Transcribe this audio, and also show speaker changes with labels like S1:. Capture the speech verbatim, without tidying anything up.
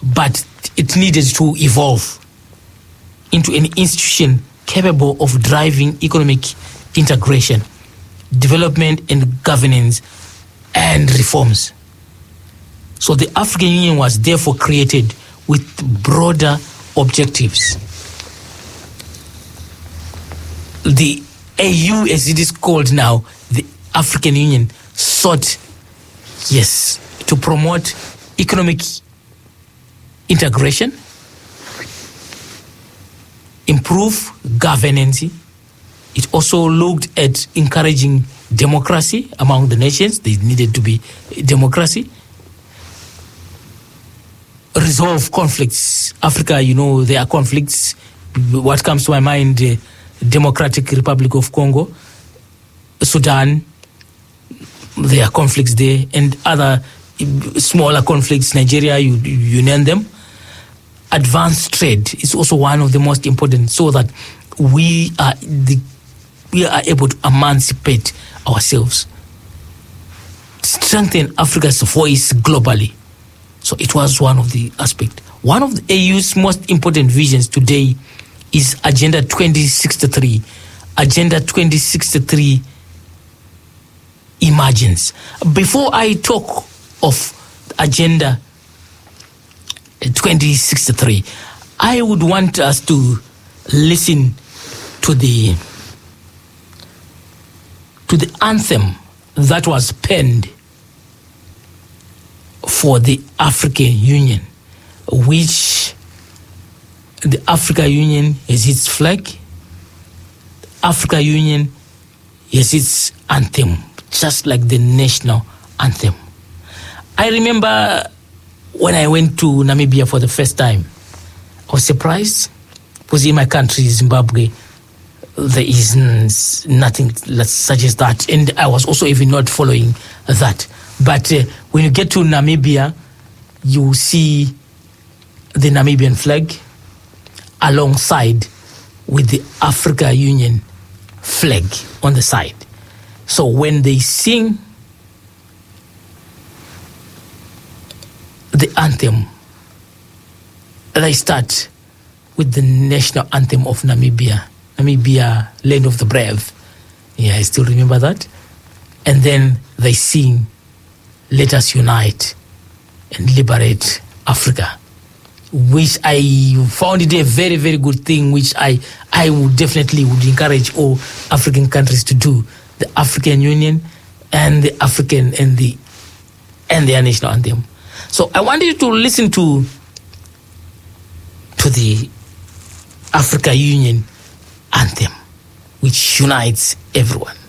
S1: but it needed to evolve into an institution capable of driving economic integration, development and governance, and reforms. So the African Union was therefore created with broader objectives. The A U, as it is called now, the African Union, sought, yes, to promote economic integration, improve governance. It also looked at encouraging democracy among the nations. There needed to be democracy. Resolve conflicts. Africa, you know, there are conflicts. What comes to my mind, uh, Democratic Republic of Congo, Sudan, there are conflicts there, and other smaller conflicts, Nigeria, you, you name them. Advanced trade is also one of the most important, so that we are the we are able to emancipate ourselves, strengthen Africa's voice globally. So it was one of the aspects. One of the A U's most important visions today is Agenda twenty sixty-three. Agenda twenty sixty-three emergence. Before I talk of Agenda twenty sixty-three, I would want us to listen to the to the anthem that was penned for the African Union, which the African Union has its flag, African Union has its anthem, just like the national anthem. I remember when I went to Namibia for the first time, I was surprised, because in my country, Zimbabwe, there is nothing such as that, and I was also even not following that. But uh, when you get to Namibia, you see the Namibian flag alongside with the African Union flag on the side. So when they sing the anthem, they start with the national anthem of Namibia, Namibia, land of the brave. Yeah, I still remember that. And then they sing, "Let us unite and liberate Africa," which I found it a very, very good thing, which I, I would definitely would encourage all African countries to do. The African Union and the African and the and their national anthem. So I wanted you to listen to to the African Union anthem, which unites everyone.